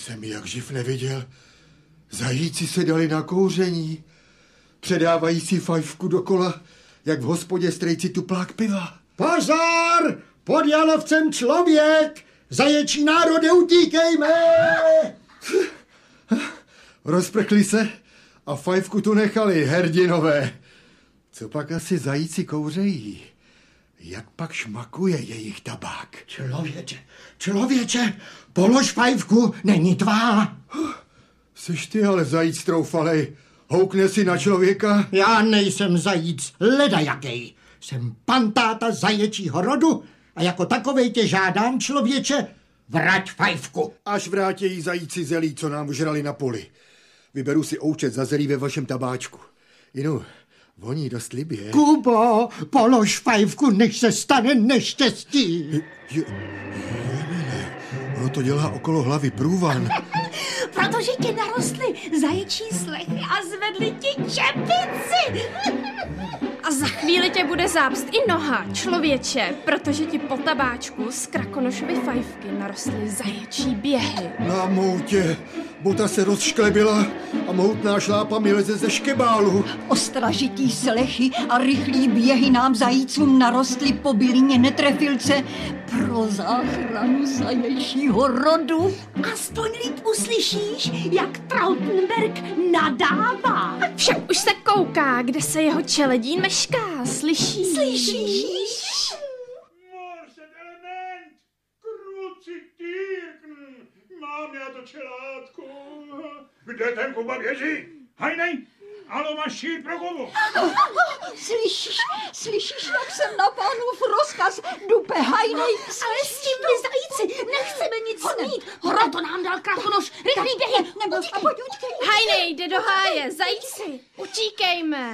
jsem jak živ neviděl. Zajíci se dali na kouření. Předávají si fajfku dokola, jak v hospodě strejci tuplák piva. Pozor! Pod Jalovcem člověk! Zaječí národe, utíkejme! Rozprchli se a fajfku tu nechali, hrdinové. Co pak asi zajíci kouřejí? Jak pak šmakuje jejich tabák? Člověče, polož fajfku, není tvá. Seš ty ale zajíc troufalej. Houkne si na člověka? Já nejsem zajíc, ledajakej. Jsem pantáta zaječího rodu a jako takovej tě žádám, člověče, vrať fajfku. Až vrátějí zajíci zelí, co nám žrali na poli. Vyberu si oučet za zelí ve vašem tabáčku. Jinu, voní dost libě. Kubo, polož fajfku, než se stane neštěstí. Ono to dělá okolo hlavy průvan. Protože ti narostly zaječí slechy a zvedli ti čepici. A za chvíli tě bude zápst i noha, člověče, protože ti po tabáčku z Krakonošovy fajfky narostly zaječí běhy. Na moutě, bota se rozšklebila a mohutná šlápa mi leze ze škebálu. Ostražitý slechy a rychlý běhy nám zajícům narostly po bylině netrefilce pro záchranu zaječího rodu. Aspoň líp uslyšíš, jak Trautenberg nadává. Však už se kouká, kde se jeho čeledí mešká, slyšíš? Morset element, kruci týrkn, mám já to čelátko. Kde ten Kuba běží? Hajnej, alo, máš šít pro Kubu. Slyšíš, jak jsem na pánův rozkaz dupe hajnej. Ale s tím my zajíci nechceme nic mít. Proto nám dal Krakonoš. Rychlý běhy. Utíkej. Hajnej, jde do háje, zajíci, utíkejme.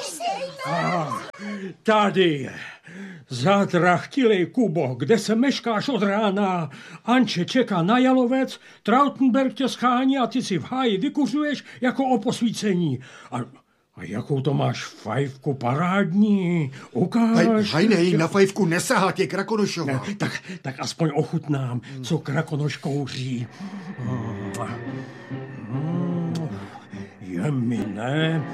Tady je. Zatrachtilej, Kubo, kde se meškáš od rána? Anče čeká na Jalovec, Trautenberg tě schání a ty si v háji vykuřuješ jako o posvícení. A jakou to máš fajfku parádní? Ukáž. Hajnej, na fajfku nesahá tě Krakonošova. Tak aspoň ochutnám, co Krakonoš kouří. Je mi ne.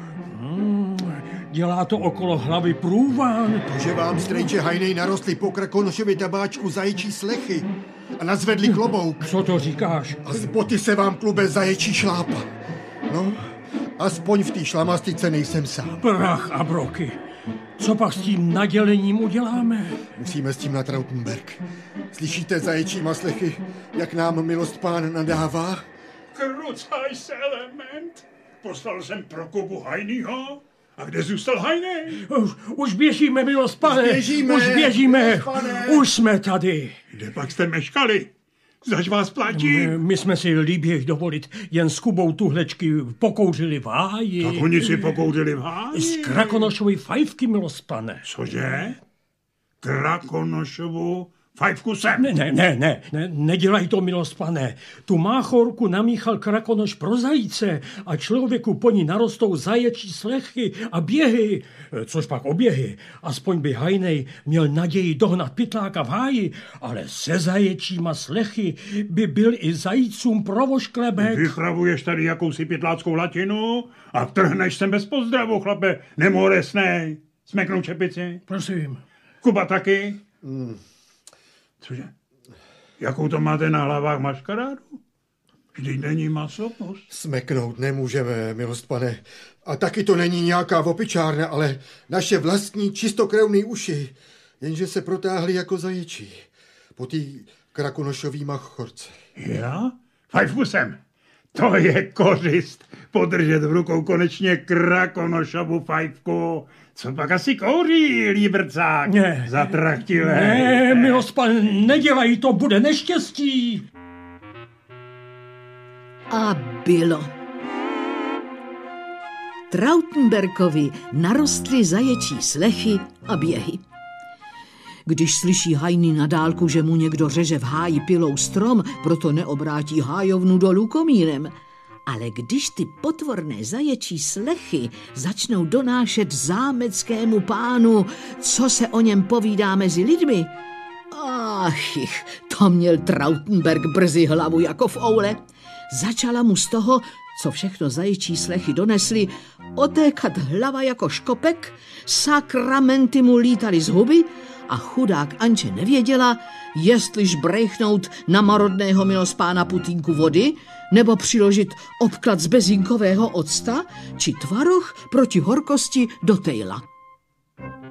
Dělá to okolo hlavy průvan. To, že vám, strejče Hajnej, narostly po Krakonošově tabáčku zaječí slechy a nazvedli klobouk. Co to říkáš? A z boty se vám klube zaječí šlápa. No, aspoň v té šlamastice nejsem sám. Prach a broky. Co pak s tím nadělením uděláme? Musíme s tím na Trautenberg. Slyšíte zaječíma slechy, jak nám milost pán nadává? Krucaj se, element. Poslal jsem pro Kubu Hajnýho. A kde zůstal Hajnej? Už běžíme, milost pane. Už běžíme. Už jsme tady. Kde pak jste meškali? Zaž vás platí? My jsme si líbě dovolit jen s Kubou tuhlečky pokouřili v háji. Tak oni si pokouřili v háji? Z Krakonošovy fajfky, milost pane. Cože? Krakonošovu fajfku sem? Ne, nedělaj to, milost pane. Tu máchorku namíchal Krakonoš pro zajíce a člověku po ní narostou zaječí slechy a běhy. Což pak oběhy. Aspoň by Hajnej měl naději dohnat pytláka v háji, ale se zaječíma slechy by byl i zajícům provošklebek. Vypravuješ tady jakousi pytláckou latinu a vtrhneš sem bez pozdravu, chlape. Nemoresnej. Smeknou čepici. Prosím. Kuba taky? Cože? Jakou to máte na hlavách maškarádu? Vždyť není masopust. Smeknout nemůžeme, milost pane. A taky to není nějaká opičárna, ale naše vlastní čistokrevný uši, jenže se protáhly jako zaječí. Po té Krakonošový machorce. Já? Fajfku sem. To je kořist. Podržet v rukou konečně Krakonošovu fajfku. Co pak asi kouří, líbrcák? Ne. Zatrachtilé. Ne, milost pane, nedělaj to, bude neštěstí. A bylo. Trautenbergovi narostly zaječí slechy a běhy. Když slyší Hajný na dálku, že mu někdo řeže v háji pilou strom, proto neobrátí hájovnu dolů komínem. Ale když ty potvorné zaječí slechy začnou donášet zámeckému pánu, co se o něm povídá mezi lidmi, Ach, to měl Trautenberg brzy hlavu jako v oule. Začala mu z toho, co všechno zaječí slechy donesly, otékat hlava jako škopek, sakramenty mu lítaly z huby a chudák Anče nevěděla, jestliž brejchnout na marodného milospána putínku vody, nebo přiložit obklad z bezinkového octa, či tvaroh proti horkosti do tejla.